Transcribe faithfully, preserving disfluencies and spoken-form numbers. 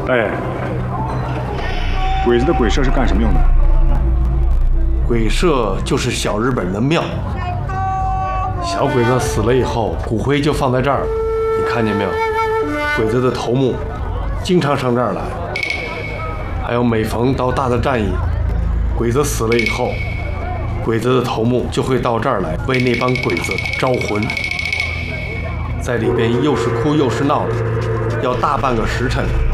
大爷，鬼子的鬼社是干什么用的？ 鬼社就是小日本的庙。小鬼子死了以后，骨灰就放在这儿，你看见没有？鬼子的头目经常上这儿来。还有每逢到大的战役，鬼子死了以后，鬼子的头目就会到这儿来为那帮鬼子招魂。在里边又是哭又是闹的，要大半个时辰。